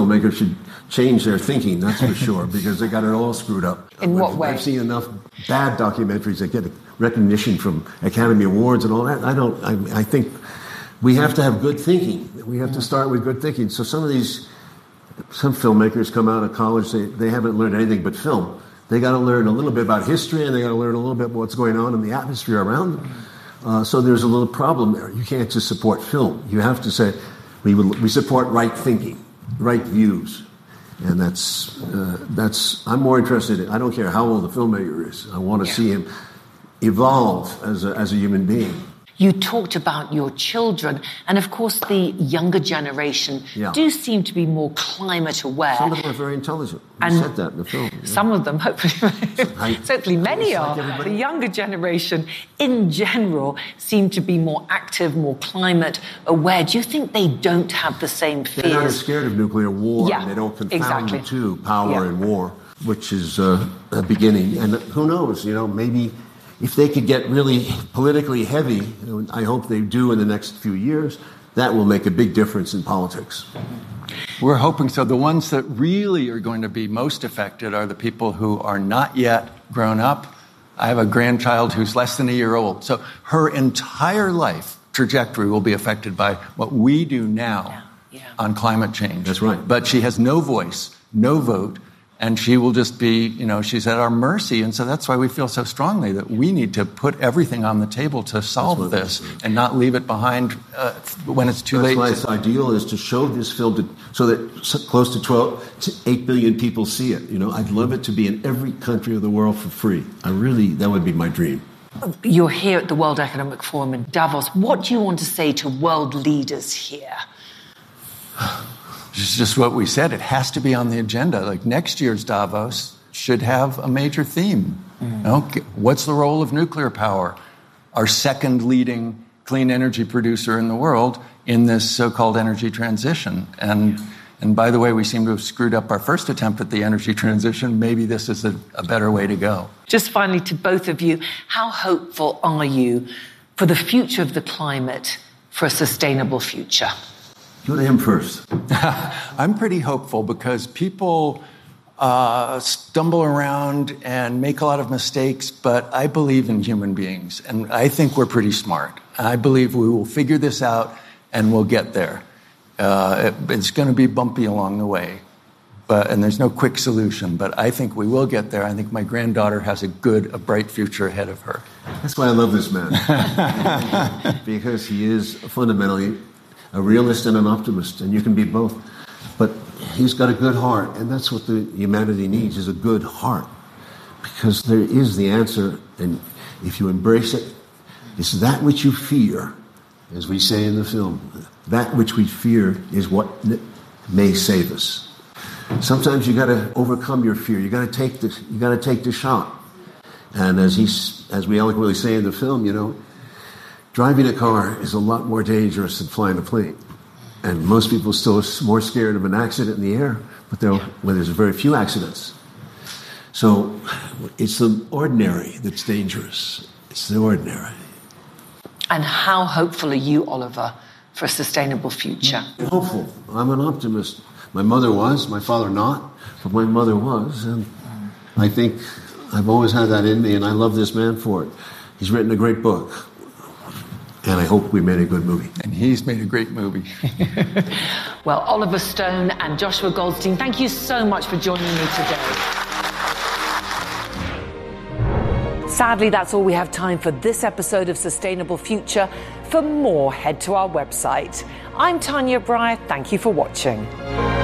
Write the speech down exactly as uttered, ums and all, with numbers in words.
filmmakers should change their thinking, that's for sure, because they got it all screwed up. In I've, what way? I've seen enough bad documentaries that get recognition from Academy Awards and all that. I don't, I, I think we have to have good thinking. We have to start with good thinking. So some of these, some filmmakers come out of college, they, they haven't learned anything but film. They got to learn a little bit about history, and they got to learn a little bit about what's going on in the atmosphere around them. Uh, so there's a little problem there. You can't just support film. You have to say, we will, we support right thinking, right views. And that's, uh, that's, I'm more interested in, I don't care how old the filmmaker is. I want to yeah. see him evolve as a, as a human being. You talked about your children, and of course the younger generation yeah. do seem to be more climate aware. Some of them are very intelligent. You and said that in the film. Yeah. Some of them, hopefully, I, certainly many like are. everybody. The younger generation, in general, seem to be more active, more climate aware. Do you think they don't have the same fears? They're not as scared of nuclear war. Yeah, And they don't confound exactly. the two, power Yeah. and war, which is uh, a beginning. And who knows, you know, maybe if they could get really politically heavy, I hope they do in the next few years, that will make a big difference in politics. We're hoping so. The ones that really are going to be most affected are the people who are not yet grown up. I have a grandchild who's less than a year old. So her entire life trajectory will be affected by what we do now yeah, yeah. on climate change. That's right. But she has no voice, no vote. And she will just be, you know, she's at our mercy. And so that's why we feel so strongly that we need to put everything on the table to solve this and not leave it behind uh, when it's too that's late. That's why its ideal is to show this film to, so that close to twelve to eight billion people see it. You know, I'd love it to be in every country of the world for free. I really, that would be my dream. You're here at the World Economic Forum in Davos. What do you want to say to world leaders here? It's just what we said. It has to be on the agenda. Like next year's Davos should have a major theme. Mm-hmm. You know, what's the role of nuclear power, our second leading clean energy producer in the world, in this so-called energy transition? And and by the way, we seem to have screwed up our first attempt at the energy transition. Maybe this is a, a better way to go. Just finally, to both of you, how hopeful are you for the future of the climate, for a sustainable future? Go to him first. I'm pretty hopeful because people uh, stumble around and make a lot of mistakes, but I believe in human beings, and I think we're pretty smart. I believe we will figure this out, and we'll get there. Uh, it, it's going to be bumpy along the way, but and there's no quick solution, but I think we will get there. I think my granddaughter has a good, a bright future ahead of her. That's why I love this man. Because he is fundamentally a realist and an optimist, and you can be both. But he's got a good heart, and that's what the humanity needs, is a good heart. Because there is the answer, and if you embrace it, it's that which you fear, as we say in the film. That which we fear is what may save us. Sometimes you got to overcome your fear. You got to take the you got to take the shot. And as he's as we eloquently say in the film, you know, driving a car is a lot more dangerous than flying a plane. And most people are still more scared of an accident in the air, but there, when there's very few accidents. So it's the ordinary that's dangerous. It's the ordinary. And how hopeful are you, Oliver, for a sustainable future? I'm hopeful. I'm an optimist. My mother was, my father not, but my mother was. And I think I've always had that in me, and I love this man for it. He's written a great book. And I hope we made a good movie. And he's made a great movie. Well, Oliver Stone and Joshua Goldstein, thank you so much for joining me today. Sadly, that's all we have time for this episode of Sustainable Future. For more, head to our website. I'm Tanya Breyer. Thank you for watching.